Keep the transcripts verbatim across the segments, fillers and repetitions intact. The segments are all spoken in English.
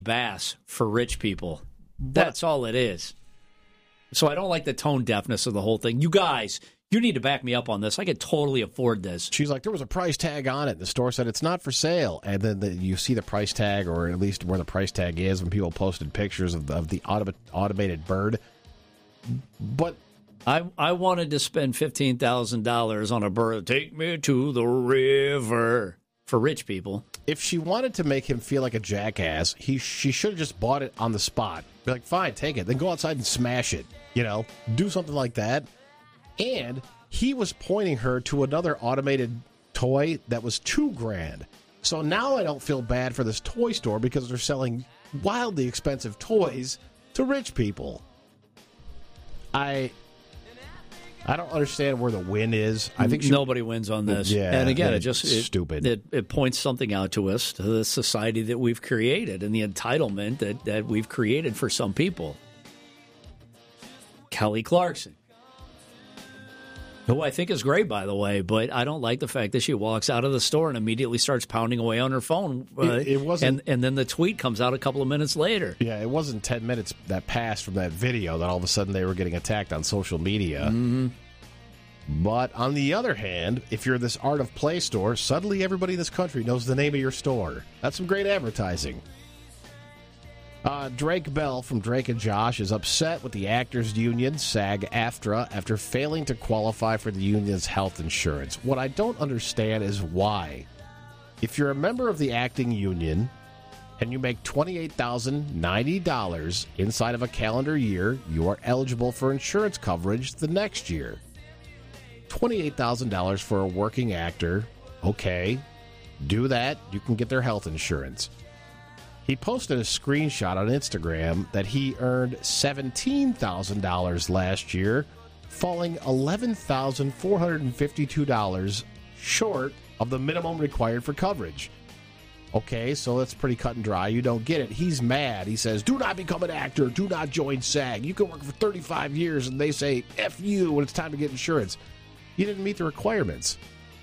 Bass for rich people. That's all it is. So I don't like the tone deafness of the whole thing. You guys, you need to back me up on this. I could totally afford this. She's like, there was a price tag on it. The store said it's not for sale. And then the, you see the price tag, or at least where the price tag is, when people posted pictures of the, of the autom- automated bird. But I I wanted to spend fifteen thousand dollars on a bird. Take me to the river. For rich people. If she wanted to make him feel like a jackass, he she should have just bought it on the spot. Be like, fine, take it. Then go outside and smash it. You know, do something like that. And he was pointing her to another automated toy that was two grand. So now I don't feel bad for this toy store because they're selling wildly expensive toys to rich people. I... I don't understand where the win is. I think she, nobody wins on this. Yeah, and again, it just it, stupid. It, it points something out to us, to the society that we've created and the entitlement that, that we've created for some people. Kelly Clarkson, who I think is great, by the way, but I don't like the fact that she walks out of the store and immediately starts pounding away on her phone. Uh, it, it wasn't, and, and then the tweet comes out a couple of minutes later. Yeah, it wasn't ten minutes that passed from that video that all of a sudden they were getting attacked on social media. Mm-hmm. But on the other hand, if you're this Art of Play store, suddenly everybody in this country knows the name of your store. That's some great advertising. Uh, Drake Bell from Drake and Josh is upset with the Actors Union, SAG-AFTRA, after failing to qualify for the union's health insurance. What I don't understand is why. If you're a member of the acting union and you make twenty-eight thousand ninety dollars inside of a calendar year, you are eligible for insurance coverage the next year. twenty-eight thousand dollars for a working actor, okay, do that, you can get their health insurance. He posted a screenshot on Instagram that he earned seventeen thousand dollars last year, falling eleven thousand four hundred fifty-two dollars short of the minimum required for coverage. Okay, so that's pretty cut and dry. You don't get it. He's mad. He says, do not become an actor. Do not join SAG. You can work for thirty-five years, and they say, F you when it's time to get insurance. You didn't meet the requirements.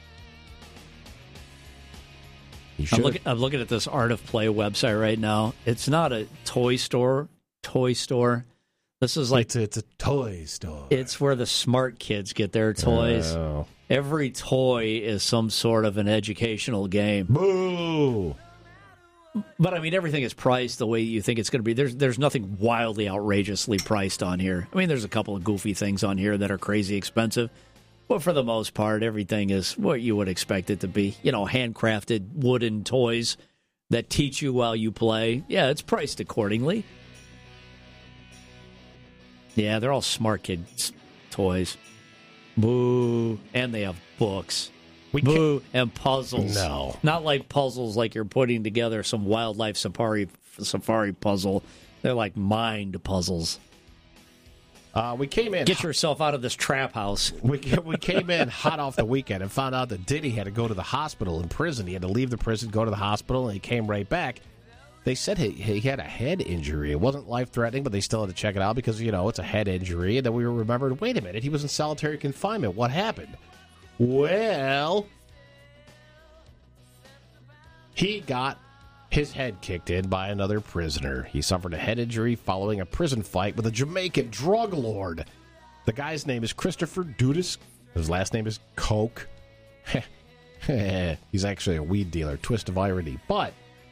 I'm looking, I'm looking at this Art of Play website right now. It's not a toy store, toy store. This is like... It's a, it's a toy store. It's where the smart kids get their toys. Oh. Every toy is some sort of an educational game. Boo! But, I mean, everything is priced the way you think it's going to be. There's there's nothing wildly outrageously priced on here. I mean, there's a couple of goofy things on here that are crazy expensive. But for the most part, everything is what you would expect it to be. You know, handcrafted wooden toys that teach you while you play. Yeah, it's priced accordingly. Yeah, they're all smart kids' toys. Boo. And they have books. We Boo. And puzzles. No. Not like puzzles like you're putting together some wildlife safari safari puzzle. They're like mind puzzles. Uh, we came in. Get yourself out of this trap house. We we came in hot off the weekend and found out that Diddy had to go to the hospital in prison. He had to leave the prison, go to the hospital, and he came right back. They said he, he had a head injury. It wasn't life-threatening, but they still had to check it out because, you know, it's a head injury. And then we remembered, wait a minute, he was in solitary confinement. What happened? Well, he got his head kicked in by another prisoner. He suffered a head injury following a prison fight with a Jamaican drug lord. The guy's name is Christopher Dudas. His last name is Coke. He's actually a weed dealer. Twist of irony. But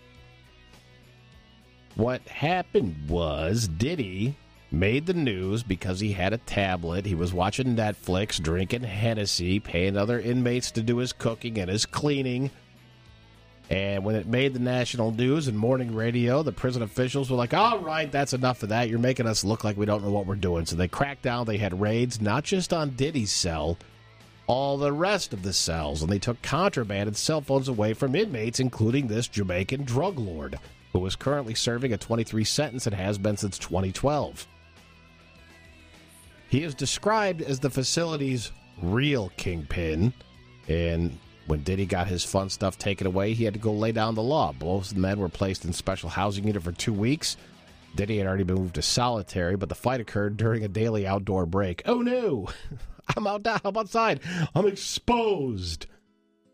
what happened was Diddy made the news because he had a tablet. He was watching Netflix, drinking Hennessy, paying other inmates to do his cooking and his cleaning. And when it made the national news and morning radio, the prison officials were like, all right, that's enough of that. You're making us look like we don't know what we're doing. So they cracked down. They had raids, not just on Diddy's cell, all the rest of the cells. And they took contraband and cell phones away from inmates, including this Jamaican drug lord, who is currently serving a twenty-three sentence and has been since twenty twelve. He is described as the facility's real kingpin, and when Diddy got his fun stuff taken away, he had to go lay down the law. Both men were placed in special housing unit for two weeks. Diddy had already been moved to solitary, but the fight occurred during a daily outdoor break. Oh, no! I'm out I'm outside. I'm exposed.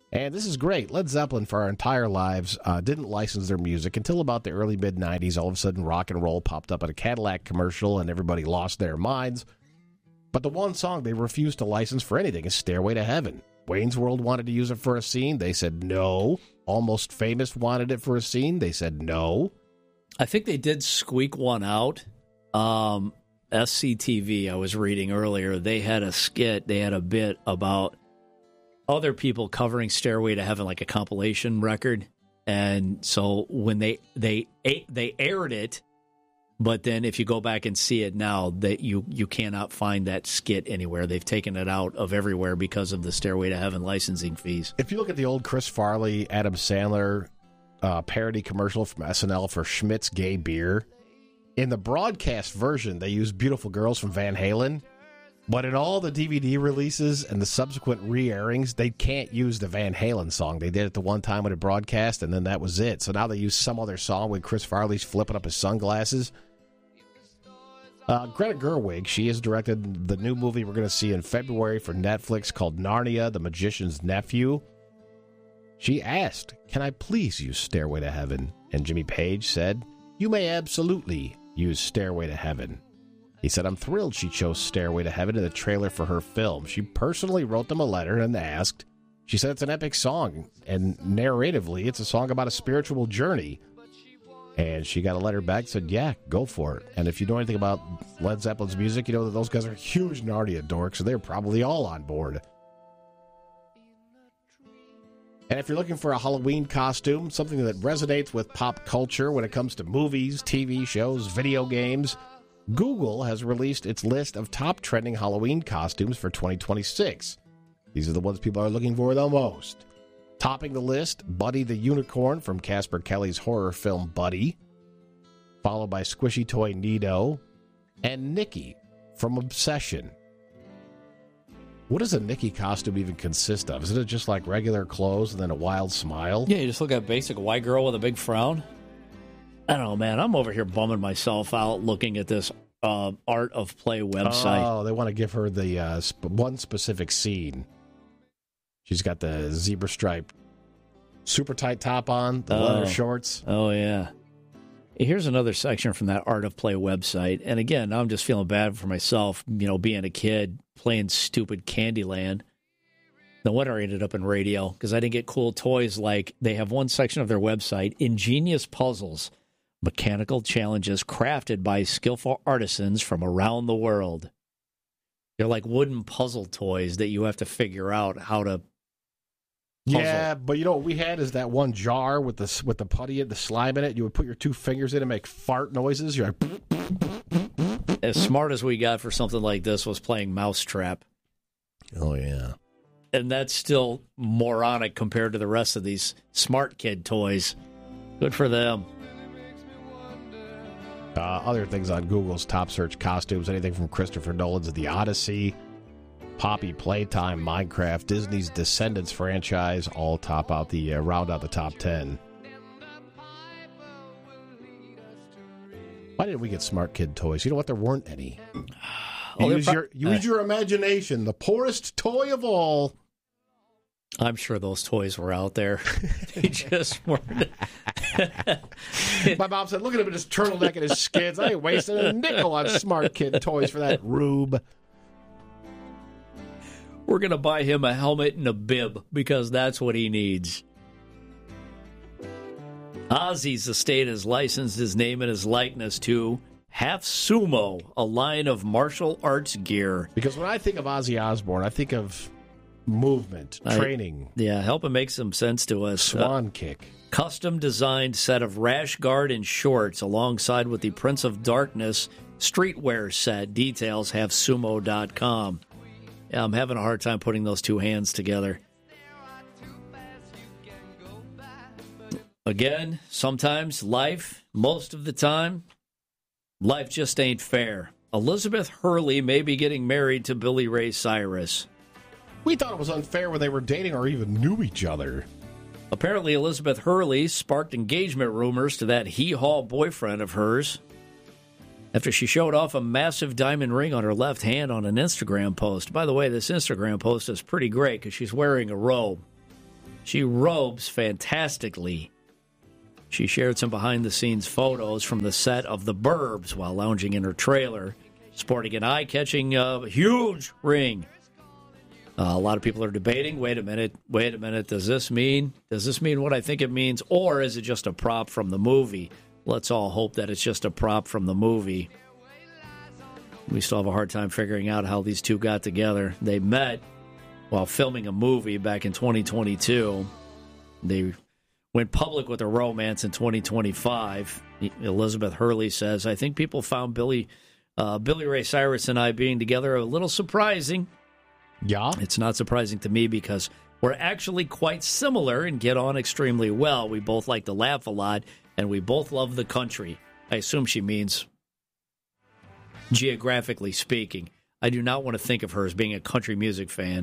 And this is great. Led Zeppelin, for our entire lives, uh, didn't license their music until about the early mid-nineties. All of a sudden, rock and roll popped up at a Cadillac commercial, and everybody lost their minds. But the one song they refused to license for anything is Stairway to Heaven. Wayne's World wanted to use it for a scene. They said no. Almost Famous wanted it for a scene. They said no. I think they did squeak one out. Um, S C T V, I was reading earlier, they had a skit, they had a bit about other people covering Stairway to Heaven, like a compilation record. And so when they they they aired it, but then if you go back and see it now, that you you cannot find that skit anywhere. They've taken it out of everywhere because of the Stairway to Heaven licensing fees. If you look at the old Chris Farley, Adam Sandler uh, parody commercial from S N L for Schmidt's Gay Beer, in the broadcast version, they use Beautiful Girls from Van Halen. But in all the D V D releases and the subsequent re-airings, they can't use the Van Halen song. They did it the one time when it broadcast, and then that was it. So now they use some other song when Chris Farley's flipping up his sunglasses. Uh, Greta Gerwig, she has directed the new movie we're going to see in February for Netflix called Narnia, the Magician's Nephew. She asked, "Can I please use Stairway to Heaven?" And Jimmy Page said, "You may absolutely use Stairway to Heaven." He said, "I'm thrilled she chose Stairway to Heaven in the trailer for her film. She personally wrote them a letter and asked. She said it's an epic song, and narratively, it's a song about a spiritual journey." And she got a letter back, said, "Yeah, go for it." And if you know anything about Led Zeppelin's music, you know that those guys are huge Narnia dorks, so they're probably all on board. And if you're looking for a Halloween costume, something that resonates with pop culture when it comes to movies, T V shows, video games, Google has released its list of top trending Halloween costumes for twenty twenty-six. These are the ones people are looking for the most. Topping the list, Buddy the Unicorn from Casper Kelly's horror film Buddy, followed by Squishy Toy Nido, and Nikki from Obsession. What does a Nikki costume even consist of? Isn't it just like regular clothes and then a wild smile? Yeah, you just look at a basic white girl with a big frown. I don't know, man. I'm over here bumming myself out looking at this uh, Art of Play website. Oh, they want to give her the uh, sp- one specific scene. She's got the zebra stripe super tight top on, the oh. leather shorts. Oh, yeah. Here's another section from that Art of Play website. And again, I'm just feeling bad for myself, you know, being a kid, playing stupid Candyland. No wonder I ended up in radio, because I didn't get cool toys like they have one section of their website, Ingenious Puzzles, mechanical challenges crafted by skillful artisans from around the world. They're like wooden puzzle toys that you have to figure out how to puzzle. Yeah, but you know what we had is that one jar with the with the putty and the slime in it. You would put your two fingers in and make fart noises. You're like... As smart as we got for something like this was playing Mousetrap. Oh, yeah. And that's still moronic compared to the rest of these smart kid toys. Good for them. Uh, other things on Google's top search costumes, anything from Christopher Nolan's The Odyssey, Poppy Playtime, Minecraft, Disney's Descendants franchise, all top out the uh, round out the top ten. Why didn't we get smart kid toys? You know what? There weren't any. You Oh, use pro- your use your imagination. The poorest toy of all. I'm sure those toys were out there. They just weren't. My mom said, "Look at him in his turtleneck and his skins. I ain't wasting a nickel on smart kid toys for that rube." We're going to buy him a helmet and a bib because that's what he needs. Ozzy's estate has licensed his name and his likeness to Half Sumo, a line of martial arts gear. Because when I think of Ozzy Osbourne, I think of movement, I, training. Yeah, help him make some sense to us. Swan uh, kick. Custom designed set of rash guard and shorts alongside with the Prince of Darkness streetwear set. Details have sumo dot com. Yeah, I'm having a hard time putting those two hands together. Again, sometimes life, most of the time, life just ain't fair. Elizabeth Hurley may be getting married to Billy Ray Cyrus. We thought it was unfair when they were dating or even knew each other. Apparently, Elizabeth Hurley sparked engagement rumors to that hee-haw boyfriend of hers after she showed off a massive diamond ring on her left hand on an Instagram post. By the way, this Instagram post is pretty great because she's wearing a robe. She robes fantastically. She shared some behind-the-scenes photos from the set of The Burbs while lounging in her trailer, sporting an eye-catching, uh, huge ring. Uh, a lot of people are debating, wait a minute, wait a minute, does this mean, does this mean what I think it means, or is it just a prop from the movie? Let's all hope that it's just a prop from the movie. We still have a hard time figuring out how these two got together. They met while filming a movie back in twenty twenty-two. They went public with a romance in twenty twenty-five. Elizabeth Hurley says, I think people found Billy, uh, Billy Ray Cyrus and I being together a little surprising. Yeah. It's not surprising to me because we're actually quite similar and get on extremely well. We both like to laugh a lot, and we both love the country. I assume she means geographically speaking. I do not want to think of her as being a country music fan.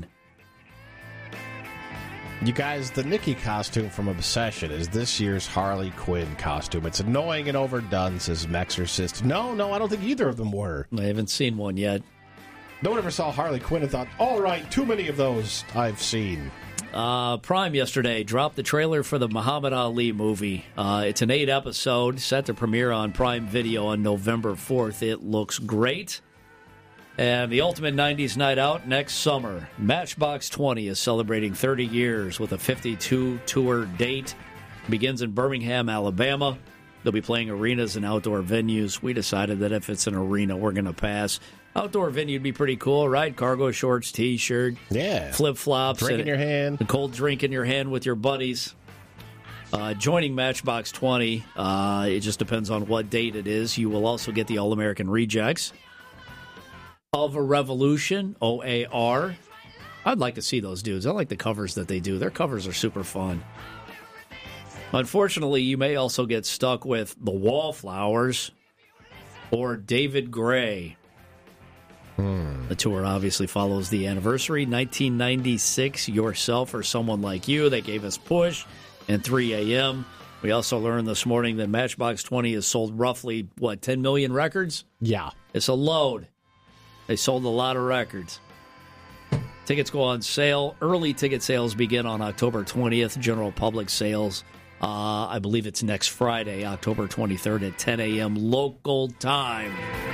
You guys, the Nikki costume from Obsession is this year's Harley Quinn costume. It's annoying and overdone, says Mexorcist. No, no, I don't think either of them were. I haven't seen one yet. No one ever saw Harley Quinn and thought, all right, too many of those I've seen. Uh, Prime yesterday dropped the trailer for the Muhammad Ali movie. Uh, it's an eight-episode set to premiere on Prime Video on November fourth. It looks great. And the Ultimate nineties Night Out next summer. Matchbox twenty is celebrating thirty years with a fifty-two tour date. Begins in Birmingham, Alabama. They'll be playing arenas and outdoor venues. We decided that if it's an arena, we're going to pass. Outdoor venue would be pretty cool, right? Cargo shorts, T-shirt, yeah, flip-flops. Drink in your hand. A cold drink in your hand with your buddies. Uh, joining Matchbox twenty, uh, it just depends on what date it is. You will also get the All-American Rejects. Of a Revolution, O A R. I'd like to see those dudes. I like the covers that they do. Their covers are super fun. Unfortunately, you may also get stuck with The Wallflowers or David Gray. Hmm. The tour obviously follows the anniversary, nineteen ninety-six, Yourself or Someone Like You. They gave us Push and three a.m. We also learned this morning that Matchbox twenty has sold roughly, what, ten million records? Yeah. It's a load. They sold a lot of records. Tickets go on sale. Early ticket sales begin on October twentieth. General public sales, uh, I believe it's next Friday, October twenty-third at ten a.m. local time.